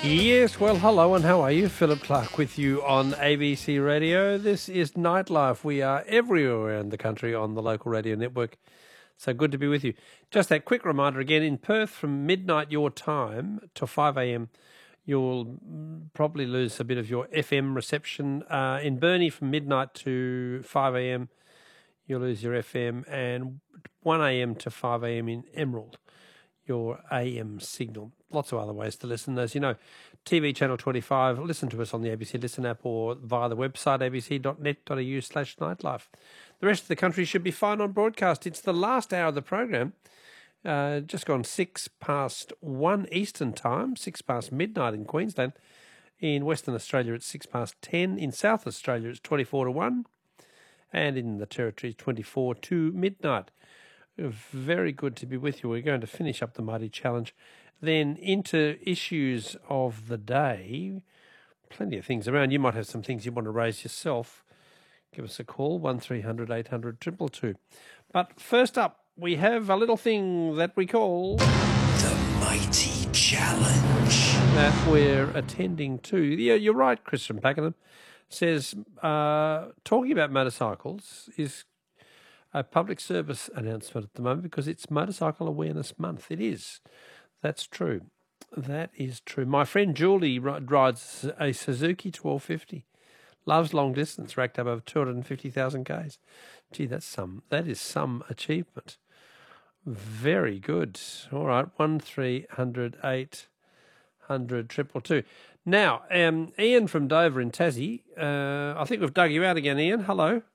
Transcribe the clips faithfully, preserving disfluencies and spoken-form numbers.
Yes, well, hello and how are you? Philip Clark with you on A B C Radio. This is Nightlife. We are everywhere around the country on the local radio network. So good to be with you. Just that quick reminder again, in Perth from midnight your time to five a.m, you'll probably lose a bit of your F M reception. Uh, in Burnie from midnight to five a.m, you'll lose your F M, and one a.m. to five a.m. in Emerald, your A M signal. Lots of other ways to listen. As you know, T V channel twenty-five, listen to us on the A B C Listen app or via the website a b c dot net dot a u slash nightlife. The rest of the country should be fine on broadcast. It's the last hour of the program. Uh, just gone six past one Eastern time, six past midnight in Queensland. In Western Australia, it's six past ten. In South Australia, it's twenty-four to one. And in the Territory, twenty-four to midnight. Very good to be with you. We're going to finish up the Mighty Challenge. Then into issues of the day. Plenty of things around. You might have some things you want to raise yourself. Give us a call, one three hundred eight hundred two two two. But first up, we have a little thing that we call the Mighty Challenge that we're attending to. Yeah, you're right, Chris from Pakenham says, uh, talking about motorcycles is a public service announcement at the moment because it's Motorcycle Awareness Month. It is. That's true. That is true. My friend Julie rides a Suzuki twelve fifty. Loves long distance, racked up over two hundred fifty thousand kays. Gee, that's some. That is some achievement. Very good. All right, one three hundred eight hundred triple two. Now, um, Ian from Dover in Tassie. Uh, I think we've dug you out again, Ian. Hello.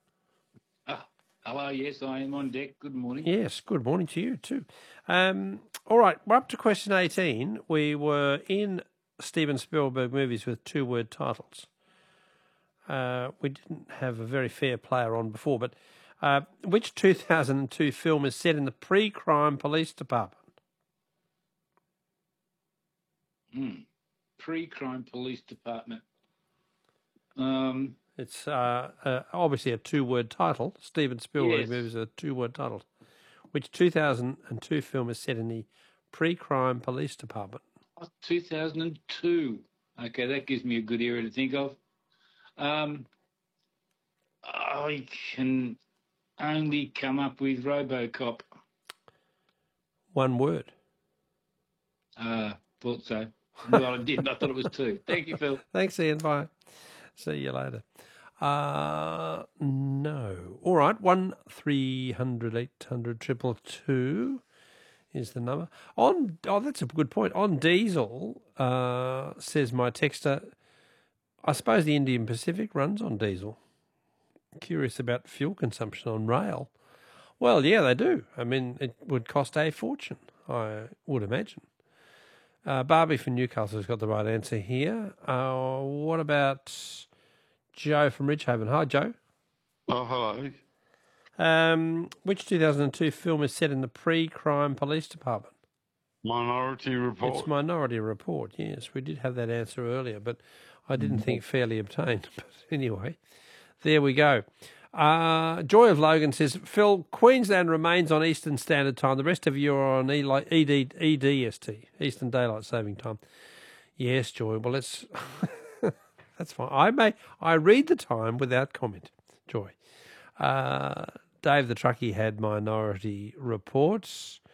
Hello, yes, I am on deck. Good morning. Yes, good morning to you too. Um, all right, we're up to question eighteen. We were in Steven Spielberg movies with two-word titles. Uh, we didn't have a very fair player on before, but uh, which two thousand two film is set in the pre-crime police department? Mm. Pre-crime police department. Um... It's uh, uh, obviously a two-word title. Steven Spielberg yes. movies are two-word titles. Which two thousand two film is set in the pre-crime police department? Oh, two thousand two. Okay, that gives me a good era to think of. Um, I can only come up with RoboCop. One word. Uh, thought so. Well, I didn't. I thought it was two. Thank you, Phil. Thanks, Ian. Bye. See you later. Uh, no. All right. One three hundred eight hundred triple two is the number. On oh, that's a good point. On diesel, uh, says my texter. I suppose the Indian Pacific runs on diesel. Curious about fuel consumption on rail. Well, yeah, they do. I mean, it would cost a fortune, I would imagine. Uh, Barbie from Newcastle's got the right answer here. Uh, what about Joe from Ridgehaven? Hi, Joe. Oh, hello. Um, which two thousand two film is set in the pre-crime police department? Minority Report. It's Minority Report, yes. We did have that answer earlier, but I didn't think fairly obtained. But anyway, there we go. Uh, Joy of Logan says, Phil, Queensland remains on Eastern Standard Time. The rest of you are on E D, E D S T, Eastern Daylight Saving Time. Yes, Joy. Well, let's... That's fine. I may I read the time without comment, Joy. Uh, Dave the Truckie had Minority Reports.